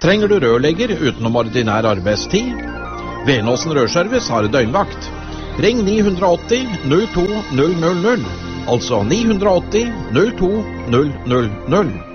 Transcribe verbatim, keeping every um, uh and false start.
Trenger du rørlegger utenom ordinær arbeidstid? Venåsen Rørservice har døgnvakt. Ring ni åtti null to null null null, altså ni åtti null to null null null.